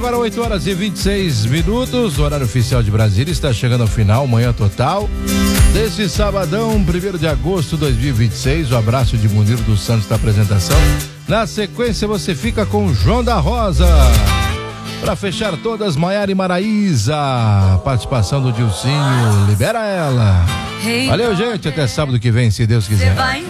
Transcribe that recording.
Agora 8h26, horário oficial de Brasília, está chegando ao final, manhã total desse sabadão, 1º de agosto de 2026. O abraço de Munir dos Santos da apresentação. Na sequência você fica com o João da Rosa. Para fechar todas, Maiara e Maraísa. Participação do Dilcinho, libera ela. Valeu, gente, até sábado que vem, se Deus quiser.